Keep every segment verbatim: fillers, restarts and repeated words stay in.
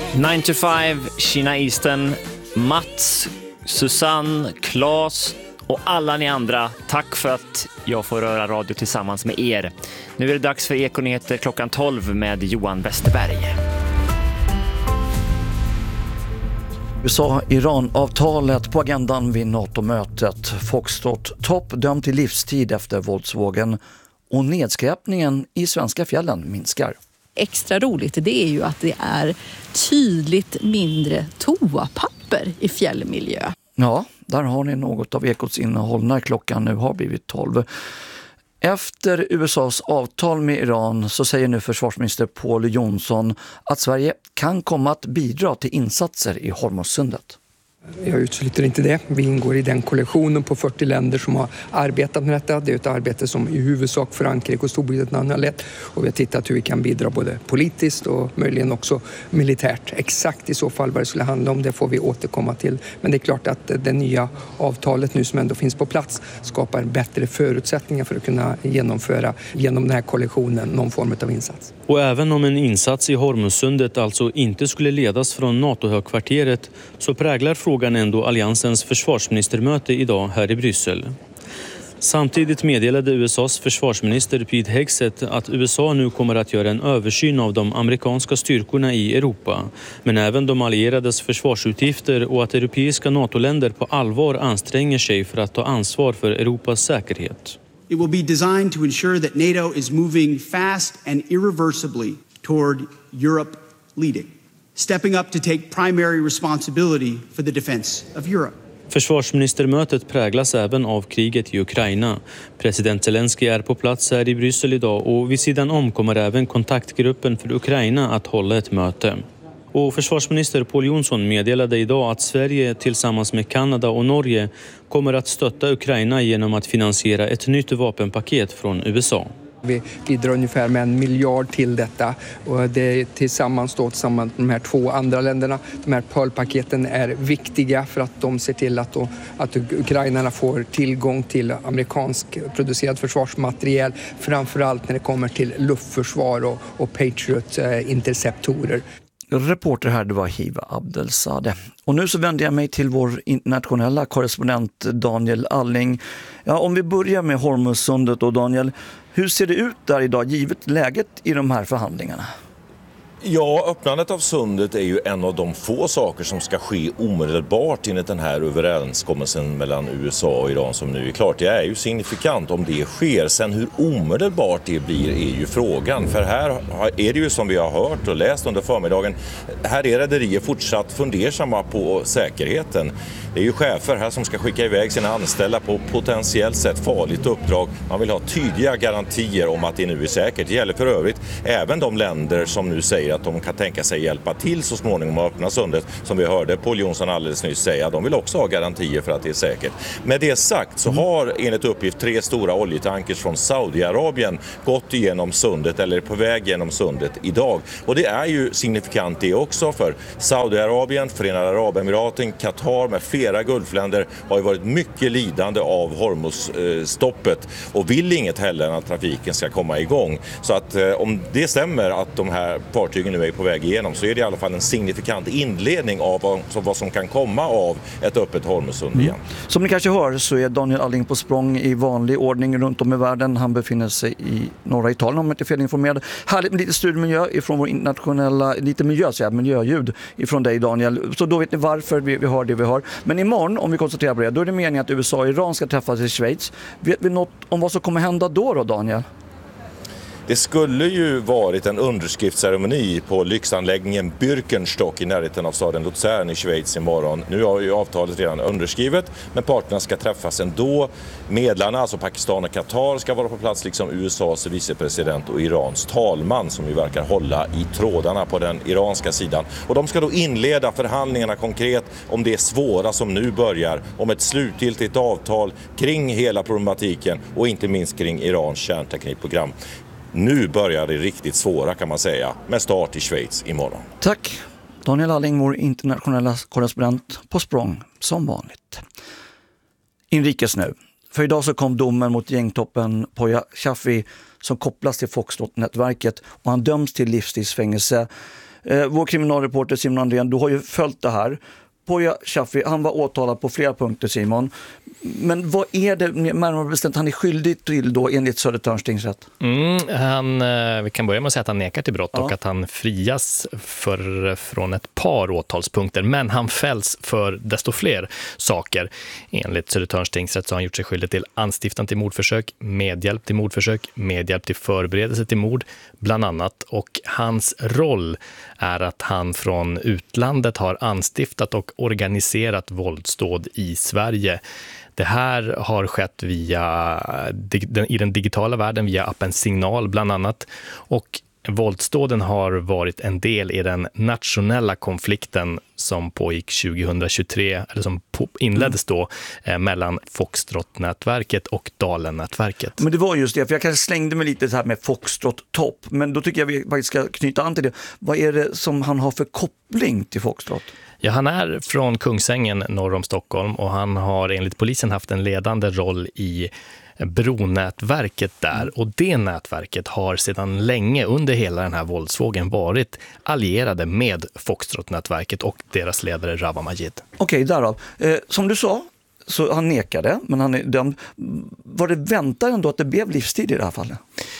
nine to five, Kina Eastern, Mats, Susanne, Claes och alla ni andra. Tack för att jag får röra radio tillsammans med er. Nu är det dags för Ekonyheter klockan tolv med Johan Westerberg. U S A-Iran-avtalet på agendan vid NATO-mötet. Foxtrot topp dömd till livstid efter våldsvågen och nedskräpningen i svenska fjällen minskar. Extra roligt det är ju att det är tydligt mindre toapapper i fjällmiljö. Ja, där har ni något av Ekots innehåll när klockan nu har blivit tolv. Efter U S A:s avtal med Iran så säger nu försvarsminister Pål Jonson att Sverige kan komma att bidra till insatser i Hormuzsundet. Jag utesluter inte det. Vi ingår i den koalitionen på fyrtio länder som har arbetat med detta. Det är ett arbete som i huvudsak Frankrike och Storbritannien har lett. Och vi har tittat hur vi kan bidra både politiskt och möjligen också militärt. Exakt i så fall vad det skulle handla om, det får vi återkomma till. Men det är klart att det nya avtalet nu som ändå finns på plats skapar bättre förutsättningar för att kunna genomföra genom den här koalitionen någon form av insats. Och även om en insats i Hormuzsundet alltså inte skulle ledas från NATO-högkvarteret så präglar frågan ändå alliansens försvarsministermöte idag här i Bryssel. Samtidigt meddelade U S A:s försvarsminister Pete Hegseth att U S A nu kommer att göra en översyn av de amerikanska styrkorna i Europa, men även de allierades försvarsutgifter och att europeiska NATO-länder på allvar anstränger sig för att ta ansvar för Europas säkerhet. It will be designed to ensure that NATO is moving fast and irreversibly toward Europe leading, stepping up to take primary responsibility for the defense of Europe. Försvarsministermötet präglas även av kriget i Ukraina. President Zelensky är på plats här i Bryssel idag och vid sidan om kommer även kontaktgruppen för Ukraina att hålla ett möte. Och försvarsminister Pål Jonson meddelade idag att Sverige tillsammans med Kanada och Norge kommer att stötta Ukraina genom att finansiera ett nytt vapenpaket från U S A. Vi bidrar ungefär med en miljard till detta och det är tillsammans då tillsammans med de här två andra länderna. De här Pearl-paketen är viktiga för att de ser till att, då, att ukrainarna får tillgång till amerikansk producerad försvarsmateriel, framförallt när det kommer till luftförsvar och, och Patriot-interceptorer. Reporter här, det var Hiva Abdelsade. Och nu så vänder jag mig till vår internationella korrespondent Daniel Alling. Ja, om vi börjar med Hormuzsundet då, Daniel, hur ser det ut där idag givet läget i de här förhandlingarna? Ja, öppnandet av sundet är ju en av de få saker som ska ske omedelbart enligt den här överenskommelsen mellan U S A och Iran som nu är klart. Det är ju signifikant om det sker. Sen hur omedelbart det blir är ju frågan. För här är det ju som vi har hört och läst under förmiddagen. Här är rederier fortsatt fundersamma på säkerheten. Det är ju chefer här som ska skicka iväg sina anställda på potentiellt sett farligt uppdrag. Man vill ha tydliga garantier om att det nu är säkert. Det gäller för övrigt även de länder som nu säger att de kan tänka sig hjälpa till så småningom att öppna sundet. Som vi hörde Pål Jonson alldeles nyss säga. De vill också ha garantier för att det är säkert. Med det sagt så har enligt uppgift tre stora oljetankers från Saudiarabien gått igenom sundet eller på väg genom sundet idag. Och det är ju signifikant det också för Saudiarabien, Förenade Arabemiraten, Qatar med flera gulfländer har ju varit mycket lidande av Hormuzstoppet och vill inget heller än att trafiken ska komma igång. Så att eh, om det stämmer att de här fartygen nu är på väg igenom så är det i alla fall en signifikant inledning av vad, vad som kan komma av ett öppet Hormuzsund igen. Mm. Som ni kanske hör så är Daniel Alling på språng i vanlig ordning runt om i världen. Han befinner sig i norra Italien om jag inte är felinformerad. Härligt med lite studiemiljö ifrån vår internationella, lite miljö, så här, miljöljud ifrån dig Daniel. Så då vet ni varför vi, vi har det vi har. Men imorgon, om vi koncentrerar på det, då är det meningen att U S A och Iran ska träffas i Schweiz. Vet vi något om vad som kommer hända då då, Daniel? Det skulle ju varit en underskriftsceremoni på lyxanläggningen Birkenstock i närheten av staden Luzern i Schweiz imorgon. Nu har ju avtalet redan underskrivet, men parterna ska träffas ändå. Medlarna, alltså Pakistan och Qatar, ska vara på plats liksom U S A:s vicepresident och Irans talman som ju verkar hålla i trådarna på den iranska sidan. Och de ska då inleda förhandlingarna konkret om det svåra som nu börjar, om ett slutgiltigt avtal kring hela problematiken och inte minst kring Irans kärnteknikprogram. Nu börjar det riktigt svåra kan man säga, med start i Schweiz imorgon. Tack. Daniel Alling, vår internationella korrespondent på språng som vanligt. Inrikes nu. För idag så kom domen mot gängtoppen Poya Shafi som kopplas till Foxtrot-nätverket och han döms till livstidsfängelse. Eh, vår kriminalreporter Simon Andrén, du har ju följt det här. Poya Shaffi, han var åtalad på flera punkter, Simon. Men vad är det närmare bestämt han är skyldig till då enligt Södertörns tingsrätt? Mm, han, vi kan börja med att säga att han nekar till brott, ja. Och att han frias för, från ett par åtalspunkter. Men han fälls för desto fler saker. Enligt Södertörns tingsrätt så har han gjort sig skyldig till anstiftan till mordförsök, medhjälp till mordförsök, medhjälp till förberedelse till mord bland annat. Och hans roll är att han från utlandet har anstiftat och organiserat våldsdåd i Sverige. Det här har skett via, i den digitala världen via appen Signal bland annat, och våldsdåden har varit en del i den nationella konflikten som pågick tjugohundratjugotre, eller som inleddes då eh, mellan Foxtrot-nätverket och Dalen-nätverket. Men det var just det, för jag kanske slängde mig lite så här med Foxtrot-topp, men då tycker jag vi faktiskt ska knyta an till det. Vad är det som han har för koppling till Foxtrot? Ja, han är från Kungsängen norr om Stockholm och han har enligt polisen haft en ledande roll i Bronätverket där, och det nätverket har sedan länge under hela den här våldsvågen varit allierade med Foxtrot-nätverket och deras ledare Rawa Majid. Okej, därav. Eh, som du sa, så han nekade, men han är dömd. Var det väntat ändå att det blev livstid i det här fallet?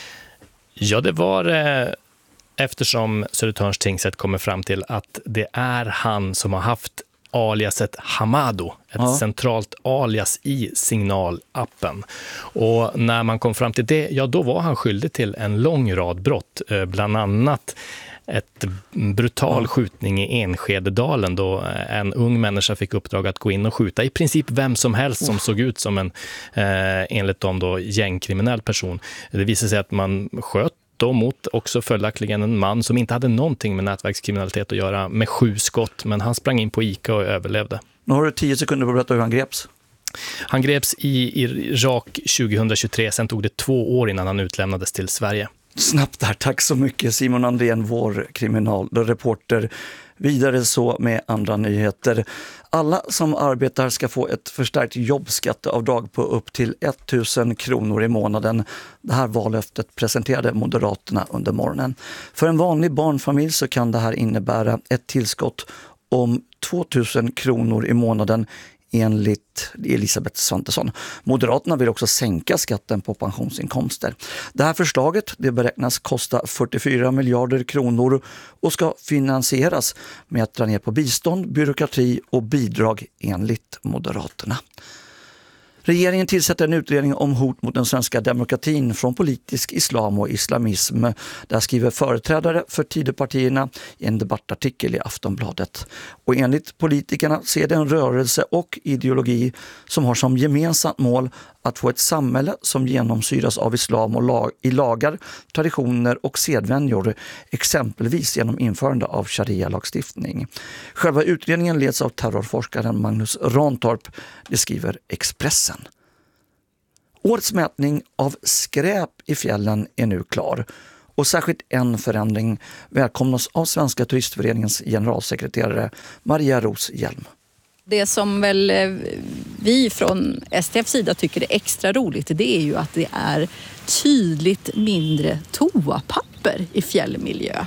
Ja, det var eh, eftersom Södertörns tingsrätt kommer fram till att det är han som har haft aliaset Hamado, ett ja. centralt alias i Signalappen. Och när man kom fram till det, ja då var han skyldig till en lång rad brott, bland annat ett brutal ja. skjutning i Enskededalen då en ung människa fick uppdrag att gå in och skjuta i princip vem som helst som oh. såg ut som en eh, enligt dem då gängkriminell person. Det visade sig att man sköt då mot också följaktligen en man som inte hade någonting med nätverkskriminalitet att göra, med sju skott, men han sprang in på Ica och överlevde. Nu har du tio sekunder på att berätta hur han greps. Han greps i Irak tjugohundratjugotre, sen tog det två år innan han utlämnades till Sverige. Snabbt där, tack så mycket Simon Andrén, vår kriminalreporter. Vidare så med andra nyheter. Alla som arbetar ska få ett förstärkt jobbskatteavdrag på upp till tusen kronor i månaden. Det här vallöftet presenterade Moderaterna under morgonen. För en vanlig barnfamilj så kan det här innebära ett tillskott om tvåtusen kronor i månaden enligt Elisabeth Svantesson. Moderaterna vill också sänka skatten på pensionsinkomster. Det här förslaget det beräknas kosta fyrtiofyra miljarder kronor och ska finansieras med att dra ner på bistånd, byråkrati och bidrag enligt Moderaterna. Regeringen tillsätter en utredning om hot mot den svenska demokratin från politisk islam och islamism. Där skriver företrädare för Tidöpartierna i en debattartikel i Aftonbladet. Och enligt politikerna ser det en rörelse och ideologi som har som gemensamt mål att få ett samhälle som genomsyras av islam och lag, i lagar, traditioner och sedvänjor, exempelvis genom införande av sharia-lagstiftning. Själva utredningen leds av terrorforskaren Magnus Rantorp, det skriver Expressen. Årets mätning av skräp i fjällen är nu klar. Och särskilt en förändring välkomnas av Svenska turistföreningens generalsekreterare Maria Ros Hjelm. Det som väl vi från S T F:s sida tycker är extra roligt, det är ju att det är tydligt mindre toapapper i fjällmiljö.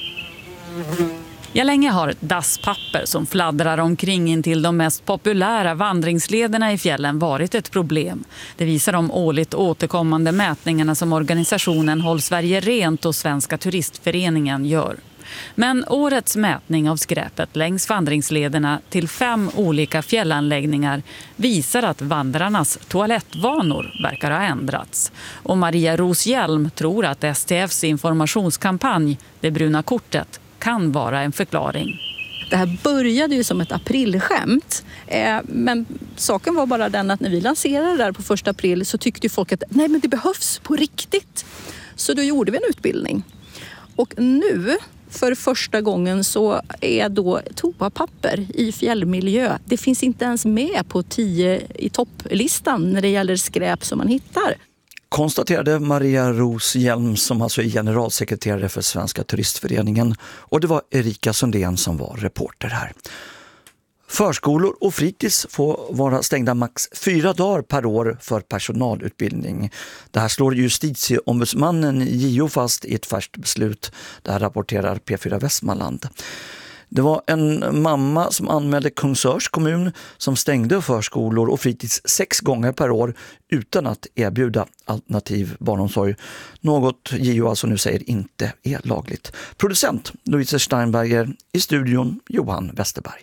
Ja, länge har dasspapper som fladdrar omkring in till de mest populära vandringslederna i fjällen varit ett problem. Det visar de årligt återkommande mätningarna som organisationen Håll Sverige Rent och Svenska turistföreningen gör. Men årets mätning av skräpet längs vandringslederna till fem olika fjällanläggningar visar att vandrarnas toalettvanor verkar ha ändrats. Och Maria Ros Hjelm tror att S T F:s informationskampanj, Det bruna kortet, kan vara en förklaring. Det här började ju som ett aprilskämt, eh, men saken var bara den att när vi lanserade det där på första april så tyckte ju folk att nej, men det behövs på riktigt. Så då gjorde vi en utbildning. Och nu, för första gången, så är då toapapper i fjällmiljö. Det finns inte ens med på tio i topplistan när det gäller skräp som man hittar. Konstaterade Maria Ros Hjelm som alltså är generalsekreterare för Svenska turistföreningen, och det var Erika Sundén som var reporter här. Förskolor och fritids får vara stängda max fyra dagar per år för personalutbildning. Det här slår justitieombudsmannen J O fast i ett färskt beslut. Det här rapporterar P fyra Västmanland. Det var en mamma som anmälde Kungsörs kommun som stängde förskolor och fritids sex gånger per år utan att erbjuda alternativ barnomsorg. Något J O alltså nu säger inte är lagligt. Producent Louise Steinberger, i studion Johan Westerberg.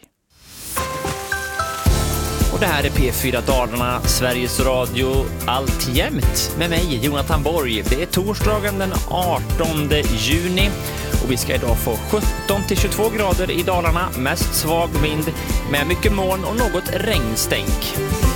Och det här är P fyra Dalarna, Sveriges Radio, alltjämt med mig, Jonathan Borg. Det är torsdagen den artonde juni och vi ska idag få sjutton till tjugotvå grader i Dalarna, mest svag vind med mycket moln och något regnstänk.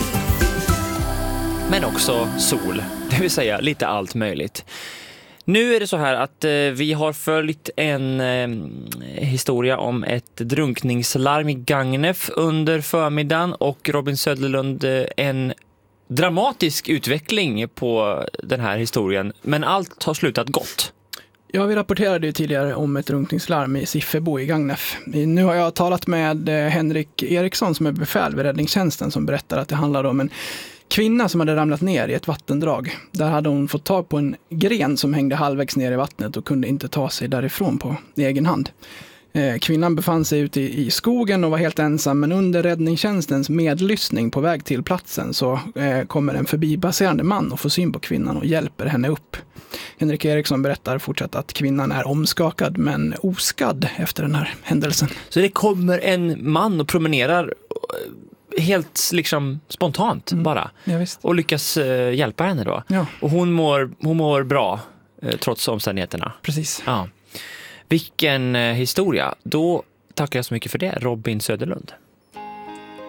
Men också sol, det vill säga lite allt möjligt. Nu är det så här att eh, vi har följt en eh, historia om ett drunkningslarm i Gagnef under förmiddagen och Robin Söderlund eh, en dramatisk utveckling på den här historien. Men allt har slutat gott. Ja, vi rapporterade ju tidigare om ett drunkningslarm i Siffebo i Gagnef. Nu har jag talat med eh, Henrik Eriksson som är befäl vid räddningstjänsten som berättar att det handlar om en kvinna som hade ramlat ner i ett vattendrag. Där hade hon fått tag på en gren som hängde halvvägs ner i vattnet och kunde inte ta sig därifrån på egen hand. Eh, kvinnan befann sig ute i, i skogen och var helt ensam, men under räddningstjänstens medlyssning på väg till platsen så eh, kommer en förbipasserande man och får syn på kvinnan och hjälper henne upp. Henrik Eriksson berättar fortsatt att kvinnan är omskakad men oskadd efter den här händelsen. Så det kommer en man och promenerar helt liksom spontant mm. bara ja, visst. Och lyckas uh, hjälpa henne då. Ja. Och hon mår, hon mår bra uh, trots omständigheterna. Precis. Ja. Vilken uh, historia. Då tackar jag så mycket för det, Robin Söderlund.